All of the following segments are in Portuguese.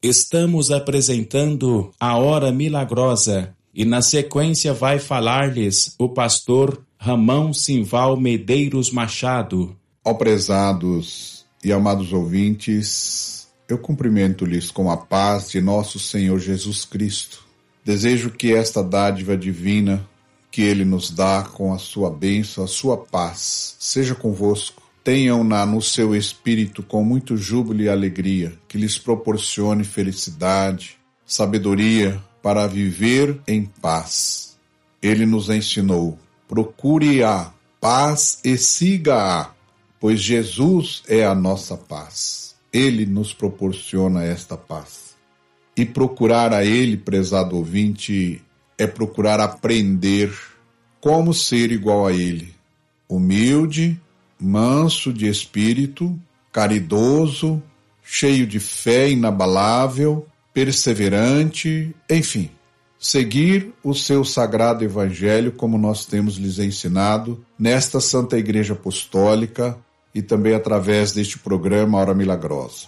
Estamos apresentando a Hora Milagrosa e na sequência vai falar-lhes o pastor Ramão Simval Medeiros Machado. Ó prezados e amados ouvintes, eu cumprimento-lhes com a paz de nosso Senhor Jesus Cristo. Desejo que esta dádiva divina que Ele nos dá com a sua bênção, a sua paz, seja convosco. Tenham-na no seu espírito com muito júbilo e alegria, que lhes proporcione felicidade, sabedoria para viver em paz. Ele nos ensinou, procure a paz e siga-a, pois Jesus é a nossa paz. Ele nos proporciona esta paz. E procurar a Ele, prezado ouvinte, é procurar aprender como ser igual a Ele, humilde, manso de espírito, caridoso, cheio de fé inabalável, perseverante, enfim, seguir o seu sagrado evangelho como nós temos lhes ensinado nesta Santa Igreja Apostólica e também através deste programa Hora Milagrosa.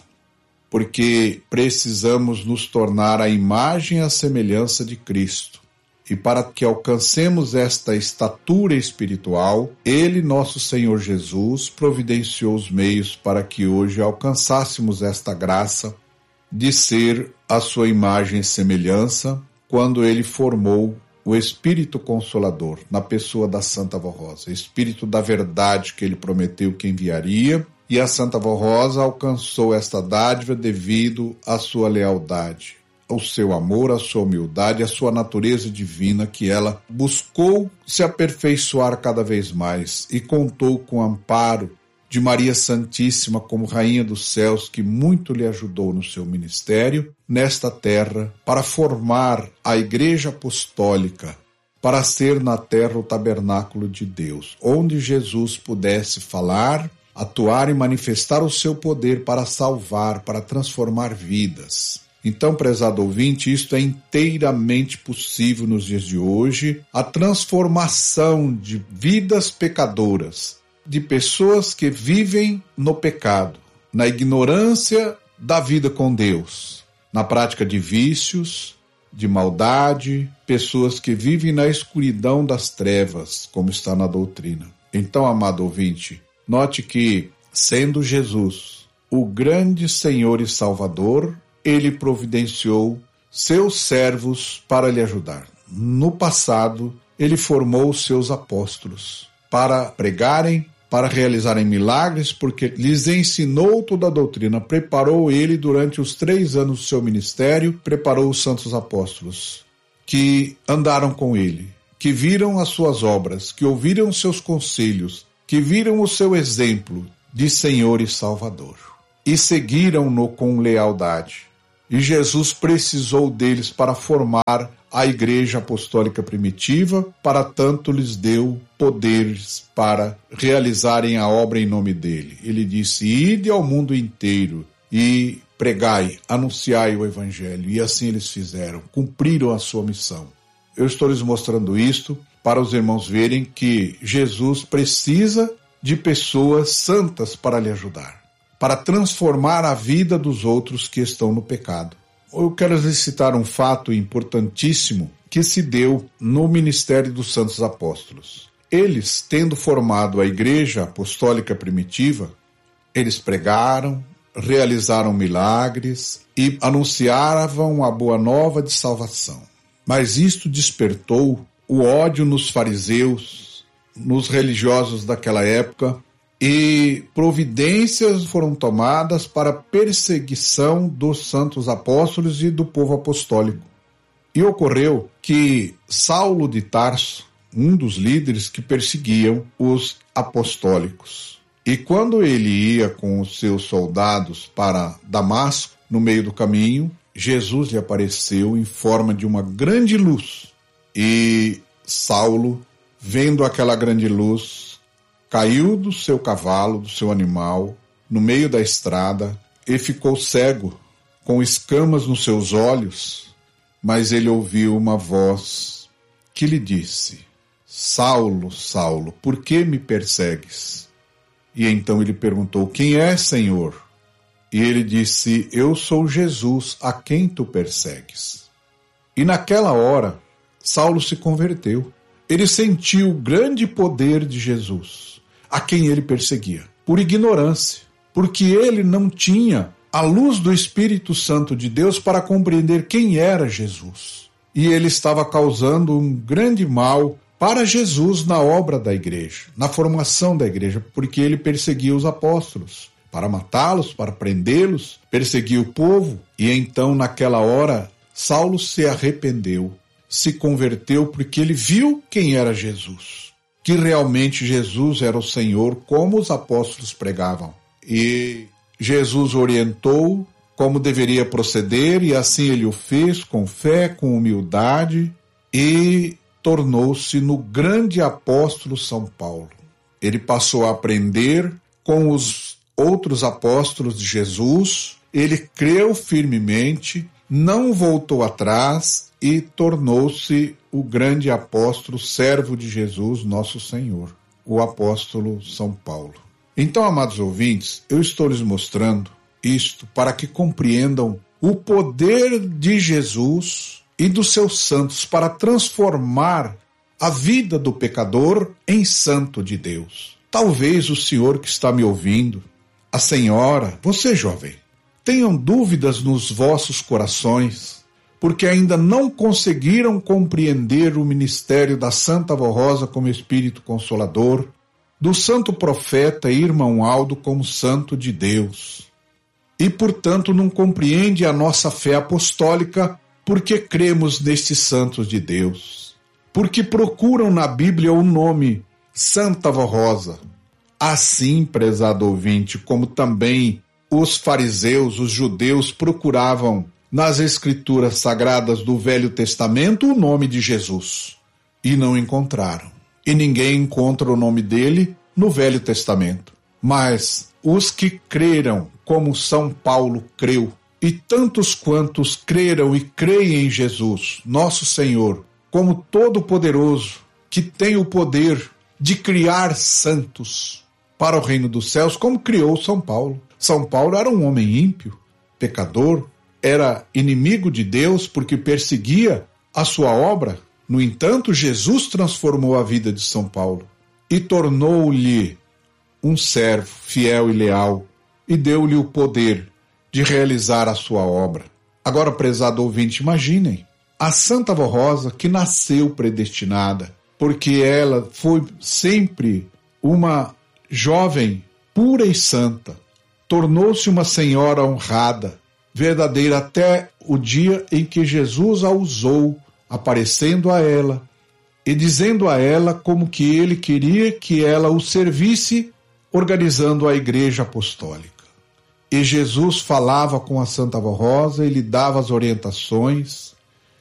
Porque precisamos nos tornar a imagem e a semelhança de Cristo. E para que alcancemos esta estatura espiritual, Ele, nosso Senhor Jesus, providenciou os meios para que hoje alcançássemos esta graça de ser a sua imagem e semelhança, quando Ele formou o Espírito Consolador na pessoa da Santa Vó Rosa, Espírito da verdade que Ele prometeu que enviaria, e a Santa Vó Rosa alcançou esta dádiva devido à sua lealdade, ao seu amor, à sua humildade, à sua natureza divina, que ela buscou se aperfeiçoar cada vez mais e contou com o amparo de Maria Santíssima como Rainha dos Céus, que muito lhe ajudou no seu ministério nesta terra para formar a Igreja Apostólica, para ser na terra o tabernáculo de Deus, onde Jesus pudesse falar, atuar e manifestar o seu poder para salvar, para transformar vidas. Então, prezado ouvinte, isto é inteiramente possível nos dias de hoje, a transformação de vidas pecadoras, de pessoas que vivem no pecado, na ignorância da vida com Deus, na prática de vícios, de maldade, pessoas que vivem na escuridão das trevas, como está na doutrina. Então, amado ouvinte, note que, sendo Jesus o grande Senhor e Salvador, Ele providenciou seus servos para lhe ajudar. No passado, Ele formou os seus apóstolos para pregarem, para realizarem milagres, porque lhes ensinou toda a doutrina, preparou Ele durante os 3 anos do seu ministério, preparou os santos apóstolos, que andaram com Ele, que viram as suas obras, que ouviram os seus conselhos, que viram o seu exemplo de Senhor e Salvador, e seguiram-no com lealdade. E Jesus precisou deles para formar a Igreja Apostólica Primitiva, para tanto lhes deu poderes para realizarem a obra em nome dele. Ele disse, ide ao mundo inteiro e pregai, anunciai o Evangelho. E assim eles fizeram, cumpriram a sua missão. Eu estou lhes mostrando isto para os irmãos verem que Jesus precisa de pessoas santas para lhe ajudar, para transformar a vida dos outros que estão no pecado. Eu quero lhes citar um fato importantíssimo que se deu no ministério dos santos apóstolos. Eles, tendo formado a Igreja Apostólica Primitiva, eles pregaram, realizaram milagres e anunciavam a boa nova de salvação. Mas isto despertou o ódio nos fariseus, nos religiosos daquela época, e providências foram tomadas para a perseguição dos santos apóstolos e do povo apostólico. E ocorreu que Saulo de Tarso, um dos líderes que perseguiam os apostólicos, e quando ele ia com os seus soldados para Damasco, no meio do caminho, Jesus lhe apareceu em forma de uma grande luz. E Saulo, vendo aquela grande luz, caiu do seu cavalo, do seu animal, no meio da estrada, e ficou cego, com escamas nos seus olhos, mas ele ouviu uma voz que lhe disse, Saulo, Saulo, por que me persegues? E então ele perguntou, quem é, Senhor? E ele disse: eu sou Jesus, a quem tu persegues. E naquela hora, Saulo se converteu. Ele sentiu o grande poder de Jesus, a quem ele perseguia, por ignorância, porque ele não tinha a luz do Espírito Santo de Deus para compreender quem era Jesus. E ele estava causando um grande mal para Jesus na obra da igreja, na formação da igreja, porque ele perseguia os apóstolos, para matá-los, para prendê-los, perseguia o povo. E então, naquela hora, Saulo se arrependeu, se converteu, porque ele viu quem era Jesus, que realmente Jesus era o Senhor, como os apóstolos pregavam. E Jesus orientou como deveria proceder, e assim ele o fez, com fé, com humildade, e tornou-se no grande apóstolo São Paulo. Ele passou a aprender com os outros apóstolos de Jesus, ele creu firmemente, não voltou atrás e tornou-se o grande apóstolo, servo de Jesus, nosso Senhor, o apóstolo São Paulo. Então, amados ouvintes, eu estou lhes mostrando isto para que compreendam o poder de Jesus e dos seus santos para transformar a vida do pecador em santo de Deus. Talvez o senhor que está me ouvindo, a senhora, você jovem, tenham dúvidas nos vossos corações, porque ainda não conseguiram compreender o ministério da Santa Vó Rosa como Espírito Consolador, do santo profeta Irmão Aldo como santo de Deus. E, portanto, não compreende a nossa fé apostólica porque cremos nestes santos de Deus. Porque procuram na Bíblia o nome Santa Vó Rosa. Assim, prezado ouvinte, como também os fariseus, os judeus, procuravam nas Escrituras Sagradas do Velho Testamento o nome de Jesus. E não encontraram. E ninguém encontra o nome dele no Velho Testamento. Mas os que creram, como São Paulo creu, e tantos quantos creram e creem em Jesus, nosso Senhor, como Todo-Poderoso, que tem o poder de criar santos para o reino dos céus, como criou São Paulo. São Paulo era um homem ímpio, pecador, era inimigo de Deus porque perseguia a sua obra. No entanto, Jesus transformou a vida de São Paulo e tornou-lhe um servo fiel e leal e deu-lhe o poder de realizar a sua obra. Agora, prezado ouvinte, imaginem a Santa Vó Rosa, que nasceu predestinada, porque ela foi sempre uma jovem pura e santa, tornou-se uma senhora honrada, verdadeira até o dia em que Jesus a usou, aparecendo a ela e dizendo a ela como que ele queria que ela o servisse, organizando a Igreja Apostólica. E Jesus falava com a Santa Vó Rosa e lhe dava as orientações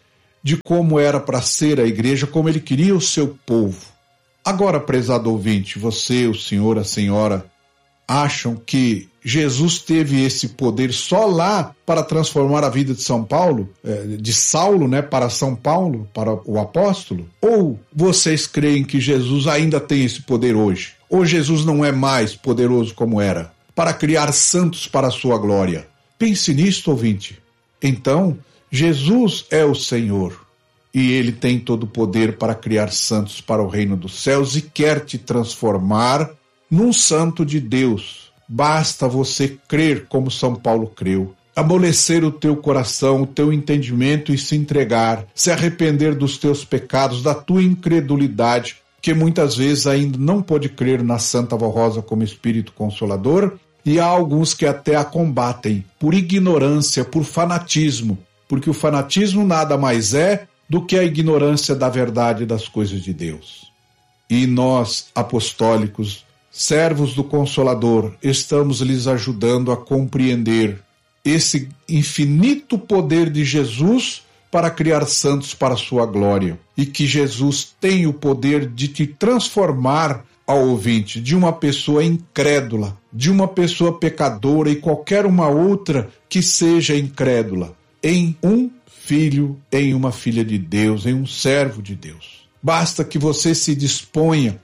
de como era para ser a igreja, como ele queria o seu povo. Agora, prezado ouvinte, você, o senhor, a senhora, acham que Jesus teve esse poder só lá para transformar a vida de São Paulo, de Saulo, para São Paulo, para o apóstolo? Ou vocês creem que Jesus ainda tem esse poder hoje? Ou Jesus não é mais poderoso como era, para criar santos para a sua glória? Pense nisto, ouvinte. Então, Jesus é o Senhor, e Ele tem todo o poder para criar santos para o reino dos céus e quer te transformar num santo de Deus. Basta você crer como São Paulo creu, amolecer o teu coração, o teu entendimento e se entregar, se arrepender dos teus pecados, da tua incredulidade, que muitas vezes ainda não pode crer na Santa Vó Rosa como Espírito Consolador, e há alguns que até a combatem por ignorância, por fanatismo, porque o fanatismo nada mais é do que a ignorância da verdade das coisas de Deus. E nós, apostólicos, servos do Consolador, estamos lhes ajudando a compreender esse infinito poder de Jesus para criar santos para a sua glória. E que Jesus tem o poder de te transformar, ao ouvinte, de uma pessoa incrédula, de uma pessoa pecadora e qualquer uma outra que seja incrédula, em um filho, em uma filha de Deus, em um servo de Deus. Basta que você se disponha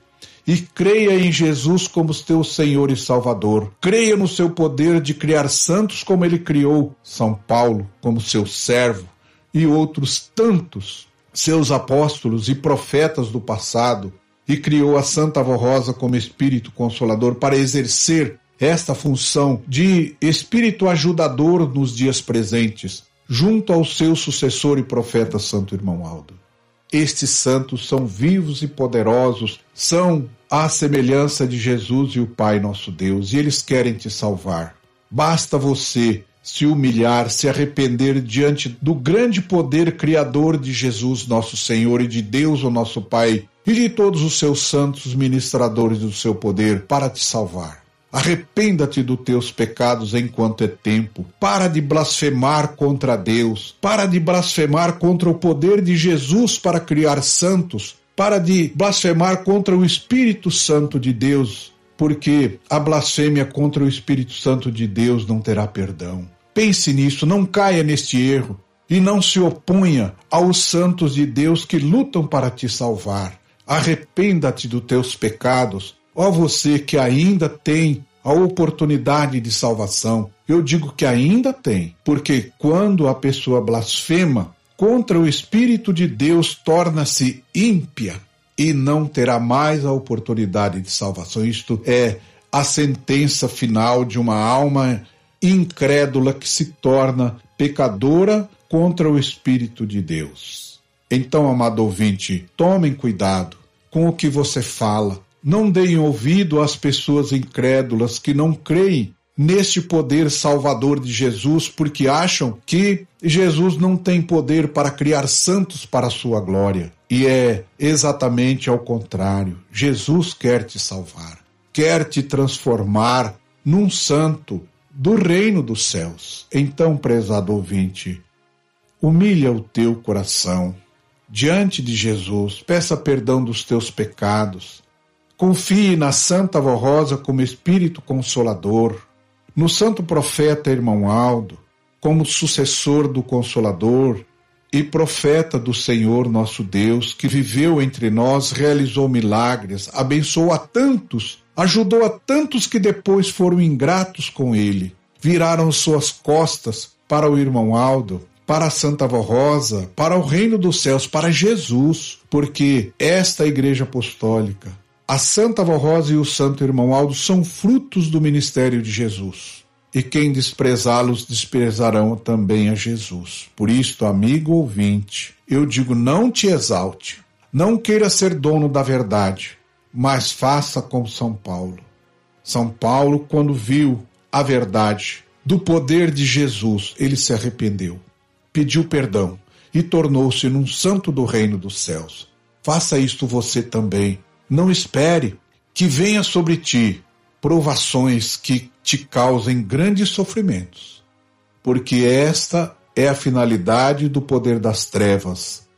e creia em Jesus como teu Senhor e Salvador. Creia no seu poder de criar santos como ele criou São Paulo como seu servo e outros tantos seus apóstolos e profetas do passado, e criou a Santa Avó Rosa como Espírito Consolador para exercer esta função de Espírito ajudador nos dias presentes, junto ao seu sucessor e profeta Santo Irmão Aldo. Estes santos são vivos e poderosos, são à semelhança de Jesus e o Pai nosso Deus, e eles querem te salvar. Basta você se humilhar, se arrepender diante do grande poder criador de Jesus nosso Senhor e de Deus o nosso Pai e de todos os seus santos ministradores do seu poder para te salvar. Arrependa-te dos teus pecados enquanto é tempo. Para de blasfemar contra Deus. Para de blasfemar contra o poder de Jesus para criar santos. Para de blasfemar contra o Espírito Santo de Deus, porque a blasfêmia contra o Espírito Santo de Deus não terá perdão. Pense nisso, não caia neste erro e não se oponha aos santos de Deus que lutam para te salvar. Arrependa-te dos teus pecados. Ó você que ainda tem a oportunidade de salvação, eu digo que ainda tem, porque quando a pessoa blasfema contra o Espírito de Deus, torna-se ímpia e não terá mais a oportunidade de salvação. Isto é a sentença final de uma alma incrédula que se torna pecadora contra o Espírito de Deus. Então, amado ouvinte, tomem cuidado com o que você fala. Não deem ouvido às pessoas incrédulas que não creem neste poder salvador de Jesus, porque acham que Jesus não tem poder para criar santos para a sua glória. E é exatamente ao contrário. Jesus quer te salvar, quer te transformar num santo do reino dos céus. Então, prezado ouvinte, humilha o teu coração diante de Jesus, peça perdão dos teus pecados, confie na Santa Avó Rosa como Espírito Consolador, no Santo Profeta Irmão Aldo, como sucessor do Consolador e profeta do Senhor nosso Deus, que viveu entre nós, realizou milagres, abençoou a tantos, ajudou a tantos que depois foram ingratos com ele, viraram suas costas para o Irmão Aldo, para a Santa Avó Rosa, para o reino dos céus, para Jesus, porque esta Igreja Apostólica, a Santa Avó Rosa e o Santo Irmão Aldo são frutos do ministério de Jesus. E quem desprezá-los, desprezarão também a Jesus. Por isto, amigo ouvinte, eu digo, não te exalte, não queira ser dono da verdade, mas faça como São Paulo. São Paulo, quando viu a verdade do poder de Jesus, ele se arrependeu, pediu perdão e tornou-se num santo do reino dos céus. Faça isto você também. Não espere que venha sobre ti provações que te causem grandes sofrimentos, porque esta é a finalidade do poder das trevas,